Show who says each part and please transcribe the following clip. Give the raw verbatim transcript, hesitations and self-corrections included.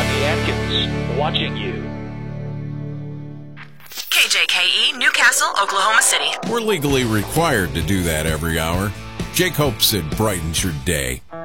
Speaker 1: Rodney Atkins, watching you.
Speaker 2: K J K E, Newcastle, Oklahoma City.
Speaker 3: We're legally required to do that every hour. Jake hopes it brightens your day.